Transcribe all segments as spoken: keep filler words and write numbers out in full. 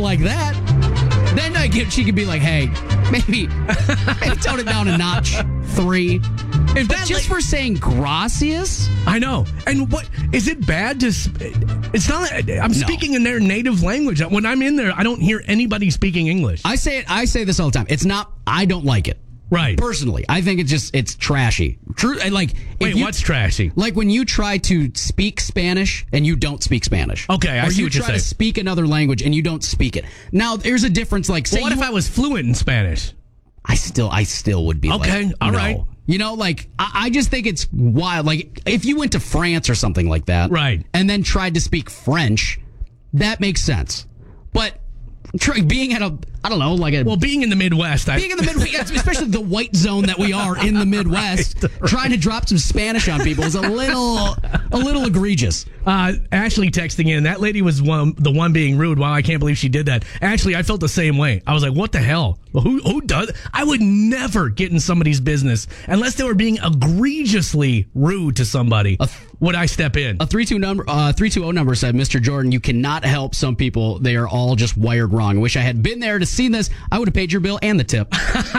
like that. Then I get, she could be like, hey, maybe, maybe tone it down a notch. Three. If that's just like, for saying gracias? I know. And what is it bad to? It's not. I'm speaking no. in their native language. When I'm in there, I don't hear anybody speaking English. I say it. I say this all the time. It's not. I don't like it. Right. Personally, I think it's just it's trashy. True. Like, wait, you, what's trashy? Like when you try to speak Spanish and you don't speak Spanish. Okay, I or see you what you're try saying. to speak another language and you don't speak it. Now, there's a difference. Like, say well, what you, if I was fluent in Spanish? I still, I still would be. Okay, like, all no. right. You know, like I, I just think it's wild. Like if you went to France or something like that, right, and then tried to speak French, that makes sense. But tr- being at a, I don't know, like a well, being in the Midwest, I, being in the Midwest, especially the white zone that we are in the Midwest, right, right. trying to drop some Spanish on people is a little, a little egregious. Uh, Ashley texting in, that lady was one, the one being rude. Wow, I can't believe she did that. Ashley, I felt the same way. I was like, what the hell? Who who does? I would never get in somebody's business unless they were being egregiously rude to somebody. Th- would I step in? A three two number, uh, three two zero number said, Mister Jordan, you cannot help some people. They are all just wired wrong. Wish I had been there to see this. I would have paid your bill and the tip.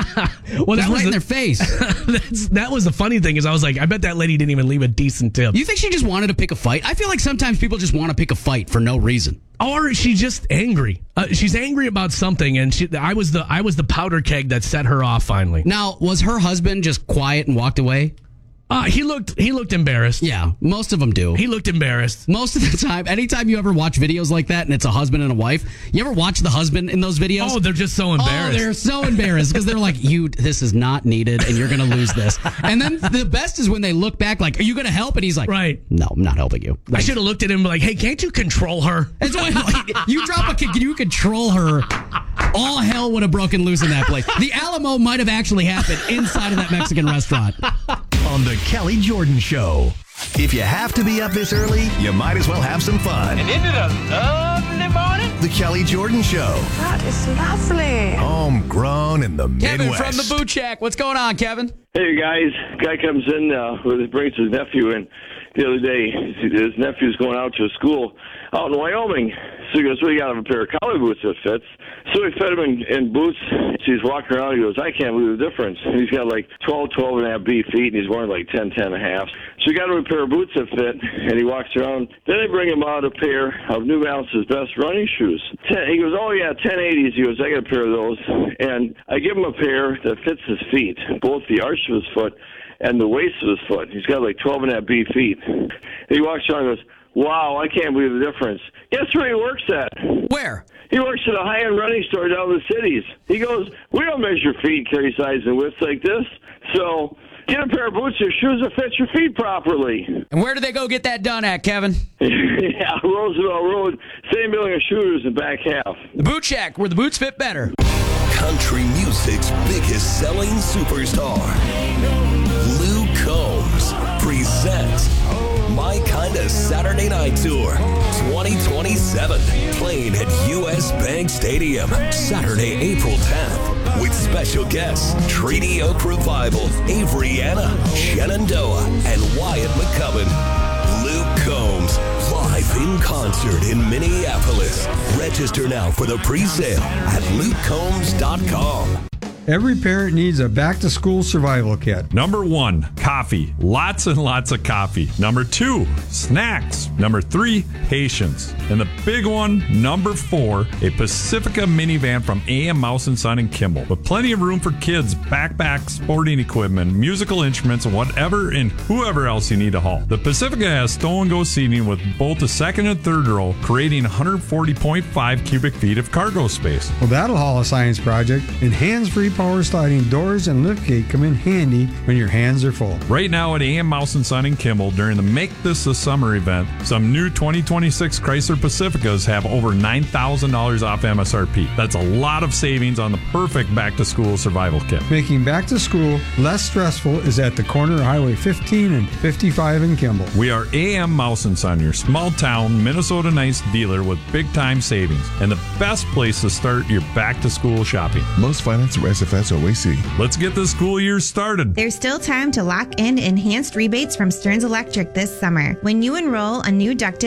Well, that was right the, in their face. that's, that was the funny thing is I was like, I bet that lady didn't even leave a decent tip. You think she just wanted to pick a fight? I feel like sometimes people just want to pick a fight for no reason. Or she's just angry. Uh, she's angry about something, and she, I was the I was the powder keg that set her off finally. Now, was her husband just quiet and walked away? Uh, he looked he looked embarrassed. Yeah, most of them do. He looked embarrassed. Most of the time, anytime you ever watch videos like that and it's a husband and a wife, you ever watch the husband in those videos? Oh, they're just so embarrassed. Oh, they're so embarrassed because they're like, "You, this is not needed, and you're going to lose this." And then the best is when they look back, like, "Are you going to help?" And he's like, "Right, no, I'm not helping you." Like, I should have looked at him like, "Hey, can't you control her?" It's like, like, you drop a kick, can you control her? All hell would have broken loose in that place. The Alamo might have actually happened inside of that Mexican restaurant. On the Kelly Jordan Show. If you have to be up this early, you might as well have some fun. And isn't it a lovely morning? The Kelly Jordan Show. That is lovely. Homegrown in the Kevin Midwest. from the Boot Shack. What's going on, Kevin? Hey, guys. Guy comes in, uh, with, brings his nephew in the other day. His nephew's going out to a school out in Wyoming. So he goes, well, you got to have a pair of collar boots that fits. So he fed him in, in boots. So he's walking around. He goes, I can't believe the difference. And he's got like twelve, twelve and a half B feet, and he's wearing like ten, ten and a half. So he got him a pair of boots that fit, and he walks around. Then they bring him out a pair of New Balance's best running shoes. Ten, he goes, oh, yeah, ten eighties. He goes, I got a pair of those. And I give him a pair that fits his feet, both the arch of his foot and the waist of his foot. He's got like twelve and a half B feet. And he walks around and goes, wow, I can't believe the difference. Guess where he works at? Where? He works at a high-end running store down in the cities. He goes, we don't measure feet, carry size, and widths like this. So get a pair of boots or shoes that fit your feet properly. And where do they go get that done at, Kevin? Yeah, Roosevelt Road, same building of Shooters in back half. The Boot Shack, where the boots fit better. Country music's biggest selling superstar, Luke Combs, presents My Kinda Saturday Night Tour twenty twenty-seven, playing at U S Bank Stadium Saturday, April tenth, with special guests Treaty Oak Revival, Avery Anna, Shenandoah, and Wyatt McCubbin. Luke Combs, live in concert in Minneapolis. Register now for the pre-sale at luke combs dot com. Every parent needs a back-to-school survival kit. Number one, coffee. Lots and lots of coffee. Number two, snacks. Number three, patience. And the big one, number four, a Pacifica minivan from A M Mouse and Son in Kimball. With plenty of room for kids, backpacks, sporting equipment, musical instruments, and whatever and whoever else you need to haul. The Pacifica has stow-and-go seating with both the second and third row, creating one hundred forty point five cubic feet of cargo space. Well, that'll haul a science project, and hands-free power sliding doors and liftgate come in handy when your hands are full. Right now at A M Mouse and Son in Kimball, during the Make This a Summer event, some new twenty twenty-six Chrysler Pacificas have over nine thousand dollars off M S R P. That's a lot of savings on the perfect back-to-school survival kit. Making back to school less stressful is at the corner of Highway fifteen and fifty-five in Kimball. We are A M Mouse and Son, your small-town Minnesota Nice dealer with big-time savings and the best place to start your back-to-school shopping. Most finance through S F S O A C. Let's get the school year started. There's still time to lock in enhanced rebates from Stearns Electric this summer. When you enroll a new ducted